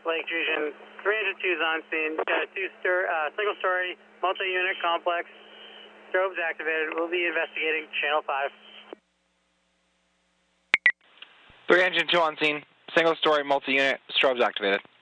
Lake Fusion. 302 is on scene. Got a single-story, multi-unit complex. Strobes activated. We'll be investigating channel 5. 302 on scene. Single-story, multi-unit. Strobes activated.